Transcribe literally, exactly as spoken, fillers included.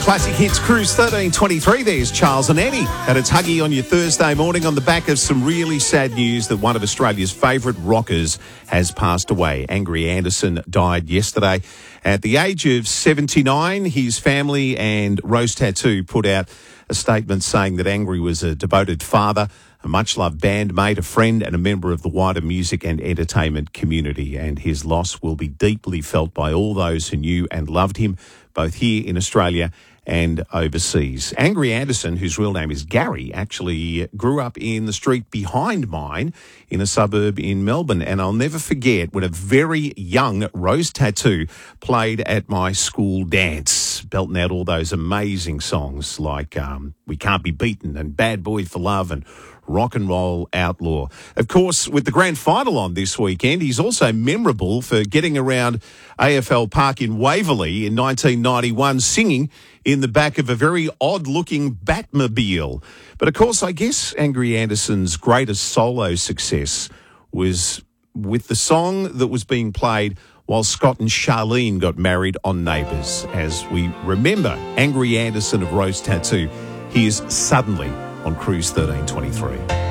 Classic Hits Cruise thirteen twenty-three. There's Charles and Annie. And it's Huggy on your Thursday morning on the back of some really sad news that one of Australia's favourite rockers has passed away. Angry Anderson died yesterday at the age of seventy-nine. His family and Rose Tattoo put out a statement saying that Angry was a devoted father, a much-loved bandmate, a friend and a member of the wider music and entertainment community. And his loss will be deeply felt by all those who knew and loved him, both here in Australia and overseas. Angry Anderson, whose real name is Gary, actually grew up in the street behind mine in a suburb in Melbourne. And I'll never forget when a very young Rose Tattoo played at my school dance, belting out all those amazing songs like um, We Can't Be Beaten and Bad Boy for Love and Rock and Roll Outlaw. Of course, with the grand final on this weekend, he's also memorable for getting around A F L Park in Waverley in nineteen ninety-one singing in the back of a very odd-looking Batmobile. But, of course, I guess Angry Anderson's greatest solo success was with the song that was being played while Scott and Charlene got married on Neighbours. As we remember Angry Anderson of Rose Tattoo, he is suddenly on Cruise thirteen twenty-three.